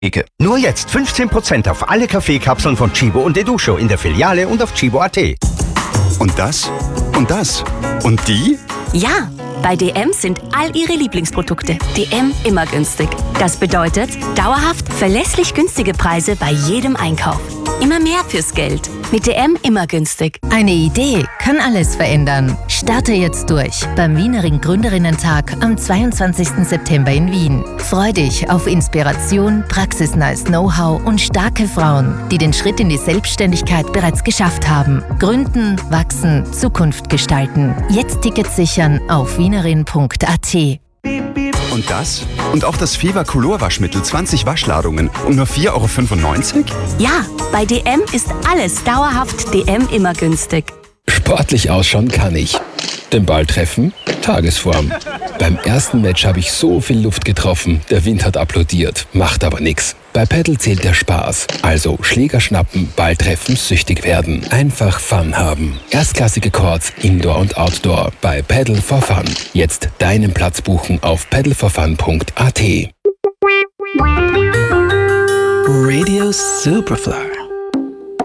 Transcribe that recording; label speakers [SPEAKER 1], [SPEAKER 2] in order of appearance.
[SPEAKER 1] Nur jetzt 15% auf alle Kaffeekapseln von Chibo und Educho in der Filiale und auf chibo.at.
[SPEAKER 2] Und das? Und das? Und die?
[SPEAKER 3] Ja, bei DM sind all Ihre Lieblingsprodukte. DM immer günstig. Das bedeutet dauerhaft verlässlich günstige Preise bei jedem Einkauf. Immer mehr fürs Geld. Mit DM immer günstig.
[SPEAKER 4] Eine Idee kann alles verändern. Starte jetzt durch beim Wienering Gründerinnentag am 22. September in Wien. Freu dich auf Inspiration, praxisnahes Know-how und starke Frauen, die den Schritt in die Selbstständigkeit bereits geschafft haben. Gründen, wachsen, Zukunft gestalten. Jetzt Tickets sichern auf wienerin.at.
[SPEAKER 2] Und das? Und auch das Fever Color Waschmittel 20 Waschladungen um nur 4,95 €?
[SPEAKER 3] Ja, bei DM ist alles dauerhaft DM immer günstig.
[SPEAKER 5] Sportlich ausschauen kann ich. Den Ball treffen? Tagesform. Beim ersten Match habe ich so viel Luft getroffen, der Wind hat applaudiert. Macht aber nix. Bei Paddle zählt der Spaß. Also Schläger schnappen, Ball treffen, süchtig werden. Einfach Fun haben. Erstklassige Courts, Indoor und Outdoor. Bei Paddle for Fun. Jetzt deinen Platz buchen auf paddleforfun.at.
[SPEAKER 6] Radio Superfly.